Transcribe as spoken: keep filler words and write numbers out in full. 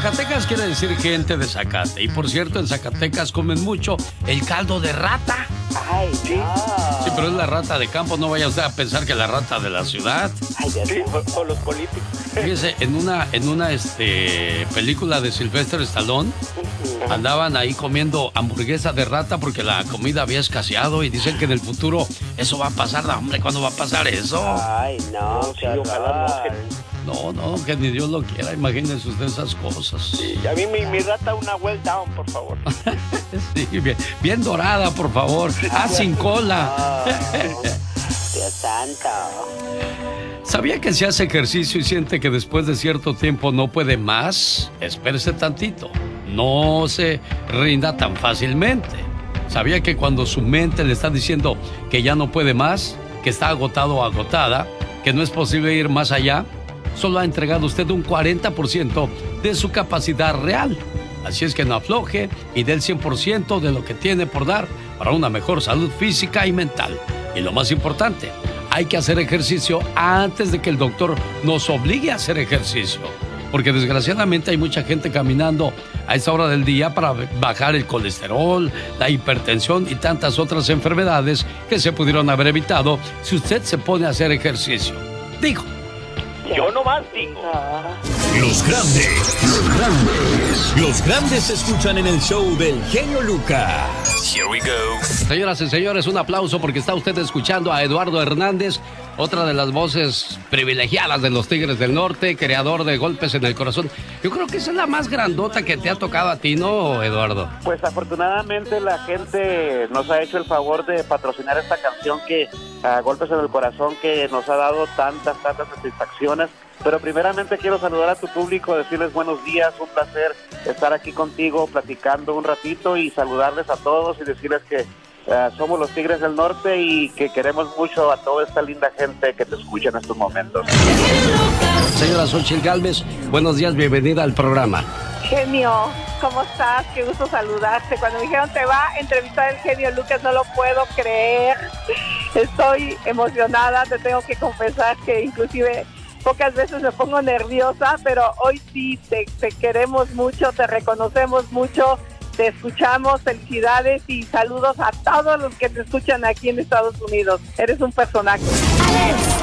Zacatecas quiere decir gente de zacate. Y por cierto, en Zacatecas comen mucho el caldo de rata. Ay, sí. No. Sí, pero es la rata de campo. No vaya usted a pensar que la rata de la ciudad. Ay, sí, o, o los políticos. Fíjese, en una, en una este, película de Sylvester Stallone, andaban ahí comiendo hamburguesa de rata porque la comida había escaseado y dicen que en el futuro eso va a pasar. No, hombre, ¿cuándo va a pasar eso? Ay, no, sí, ojalá no. Que... No, no, que ni Dios lo quiera, imagínense usted esas cosas. Sí, a mí mi, mi rata una well down, por favor. Sí, bien, bien dorada, por favor. Ah, sin cola. Oh, Dios santo. ¿Sabía que si hace ejercicio y siente que después de cierto tiempo no puede más? Espérese tantito. No se rinda tan fácilmente. ¿Sabía que cuando su mente le está diciendo que ya no puede más, que está agotado o agotada, que no es posible ir más allá? Solo ha entregado usted un cuarenta por ciento de su capacidad real. Así es que no afloje y dé el cien por ciento de lo que tiene por dar para una mejor salud física y mental. Y lo más importante, hay que hacer ejercicio antes de que el doctor nos obligue a hacer ejercicio. Porque desgraciadamente hay mucha gente caminando a esta hora del día para bajar el colesterol, la hipertensión y tantas otras enfermedades que se pudieron haber evitado si usted se pone a hacer ejercicio. Digo. Yo nomás digo. Los grandes, los grandes, los grandes se escuchan en el show del genio Lucas. Here we go. Señoras y señores, un aplauso porque está usted escuchando a Eduardo Hernández, otra de las voces privilegiadas de los Tigres del Norte, creador de Golpes en el Corazón. Yo creo que esa es la más grandota que te ha tocado a ti, ¿no, Eduardo? Pues afortunadamente la gente nos ha hecho el favor de patrocinar esta canción que a Golpes en el Corazón, que nos ha dado tantas, tantas satisfacciones. Pero primeramente quiero saludar a tu público, decirles buenos días, un placer estar aquí contigo platicando un ratito y saludarles a todos y decirles que uh, somos los Tigres del Norte y que queremos mucho a toda esta linda gente que te escucha en estos momentos. Señora Xochitl Gálvez, buenos días, bienvenida al programa. Genio, ¿cómo estás? Qué gusto saludarte. Cuando me dijeron te va a entrevistar el genio Lucas, no lo puedo creer. Estoy emocionada, te tengo que confesar que inclusive pocas veces me pongo nerviosa, pero hoy sí te, te queremos mucho, te reconocemos mucho, te escuchamos, felicidades y saludos a todos los que te escuchan aquí en Estados Unidos. Eres un personaje. Alex,